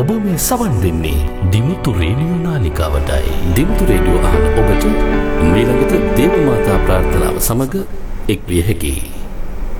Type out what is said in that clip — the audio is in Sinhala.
ඔබ මේ සවන් දෙන්නේ දිමුතු රේඩියෝ නාලිකාවටයි. දිමුතු රේඩියෝ අහන ඔබට මීළඟට දේව මාතා ප්‍රාර්ථනාව සමග එක් විය හැකියි.